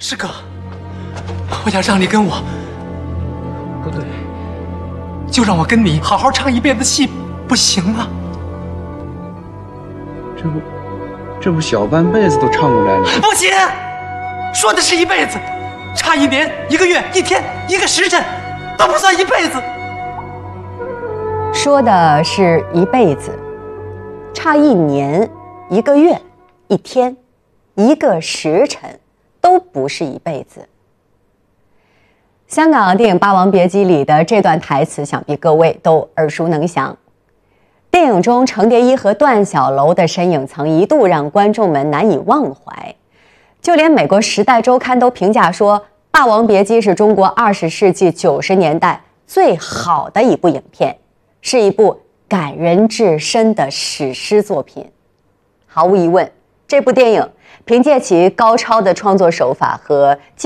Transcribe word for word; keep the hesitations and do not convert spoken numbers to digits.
师哥，我想让你跟我，不对，就让我跟你好好唱一辈子戏，不行吗？ 这不，这不小半辈子都唱过来了。 不行，说的是一辈子，差一年、一个月、一天、一个时辰，都不算一辈子。 说的是一辈子，差一年、一个月、一天、一个时辰，都不是一辈子。香港电影《霸王别姬》里的这段台词，想必各位都耳熟能详。电影中程蝶衣和段小楼的身影曾一度让观众们难以忘怀，就连美国《时代周刊》都评价说，《霸王别姬》是中国二十世纪九十年代最好的一部影片，是一部感人至深的史诗作品。毫无疑问，这部电影凭借其高超的创作手法和